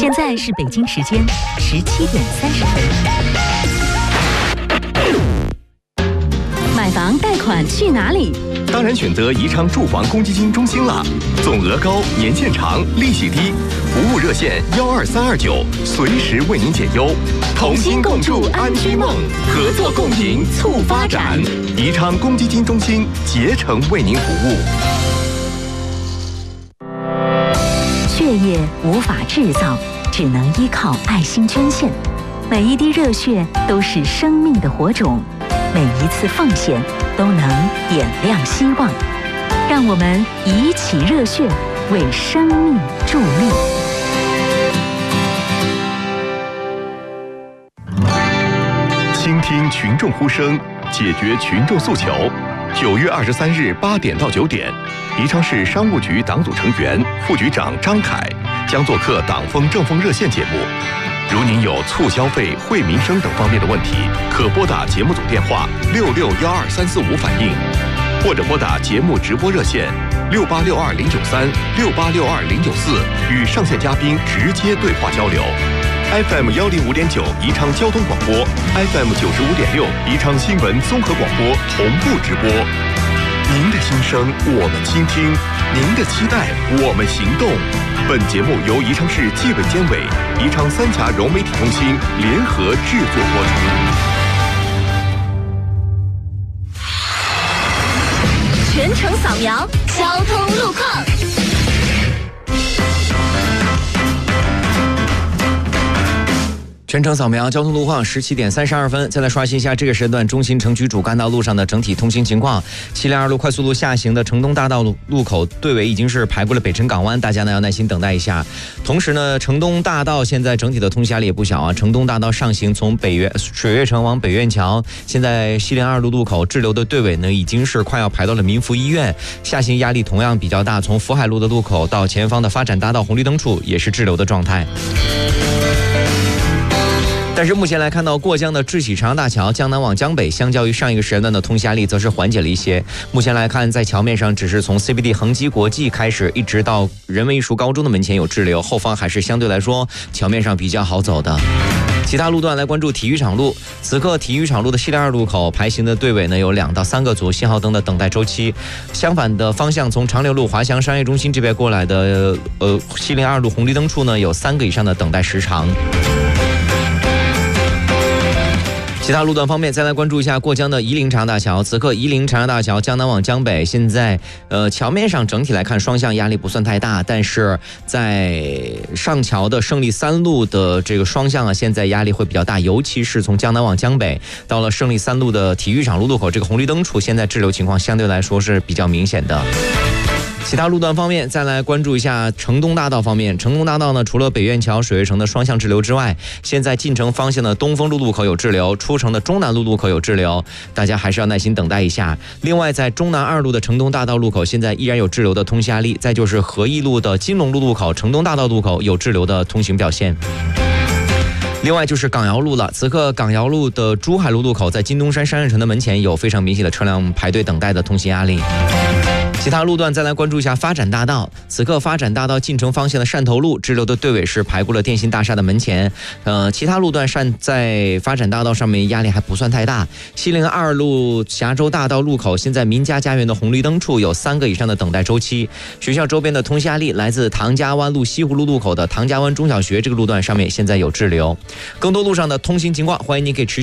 现在是北京时间17:30。买房贷款去哪里？ 当然选择宜昌住房公积金中心啦，总额高，年限长，利息低，服务热线12329，随时为您解忧。同心共筑安居梦，合作共赢促发展。宜昌公积金中心竭诚为您服务。 血液无法制造，只能依靠爱心捐献。每一滴热血都是生命的火种，每一次奉献都能点亮希望。让我们以起热血，为生命助力。 倾听群众呼声，解决群众诉求。9月23日8点到9点，宜昌市商务局党组成员、副局长张凯将做客党风政风热线节目。如您有促消费、惠民生等方面的问题，可拨打节目组电话6612-345反映，或者拨打节目直播热线6862-093、6862-094，与上线嘉宾直接对话交流。FM 105.9宜昌交通广播， FM 95.6宜昌新闻综合广播同步直播。您的心声我们倾听，您的期待我们行动。本节目由宜昌市纪委监委、宜昌三峡融媒体中心联合制作播出。 全程扫描交通路况。 全程扫描交通路况，17:32。再来刷新一下这个时段中心城区主干道路上的整体通行情况。702路快速路下行的城东大道路口队尾已经是排过了北辰港湾，大家呢要耐心等待一下。同时呢，城东大道现在整体的通行压力也不小啊。城东大道上行从水悦城往北苑桥，现在702路口滞留的队尾呢已经是快要排到了民福医院，下行压力同样比较大。从福海路的路口到前方的发展大道红绿灯处也是滞留的状态。但是目前来看到过江的智喜长阳大桥江南往江北，相较于上一个时间段的通行压力则是缓解了一些。目前来看，在桥面上只是从 CBD 恒基国际开始，一直到人文艺术高中的门前有滞留，后方还是相对来说桥面上比较好走的。其他路段来关注体育场路，此刻体育场路的702路口排行的队尾呢有2到3个组信号灯的等待周期，相反的方向从长柳路华翔商业中心这边过来的702路红绿灯处呢有3个以上的等待时长。其他路段方面，再来关注一下过江的夷陵长阳大桥。此刻夷陵长阳大桥江南往江北，现在桥面上整体来看双向压力不算太大，但是在上桥的胜利3路的这个双向啊，现在压力会比较大，尤其是从江南往江北到了胜利3路的体育场路口这个红绿灯处，现在滞留情况相对来说是比较明显的。其他路段方面，再来关注一下城东大道方面。城东大道呢，除了北苑桥、水悦城的双向滞留之外，现在进城方向的东风路路口有滞留，出城的中南路路口有滞留，大家还是要耐心等待一下。另外，在中南2路的城东大道路口，现在依然有滞留的通行压力。再就是和义路的金龙路路口、城东大道路口有滞留的通行表现。另外就是港瑶路了，此刻港瑶路的珠海路路口在金东山商业城的门前有非常明显的车辆排队等待的通行压力。其他路段再来关注一下发展大道，此刻发展大道进城方向的汕头路滞留的队尾是排过了电信大厦的门前，其他路段在发展大道上面压力还不算太大。702路峡州大道路口，现在民家家园的红绿灯处有3个以上的等待周期。学校周边的通行压力来自唐家湾路西湖路路口的唐家湾中小学这个路段上面现在有滞留。更多路上的通行情况，欢迎您可以持续